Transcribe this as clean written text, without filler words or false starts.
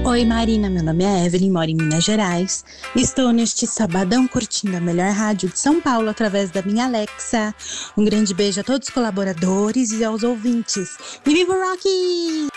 Oi Marina, meu nome é Evelyn, moro em Minas Gerais. Estou neste sabadão curtindo a melhor rádio de São Paulo através da minha Alexa. Um grande beijo a todos os colaboradores e aos ouvintes. E viva o Rock!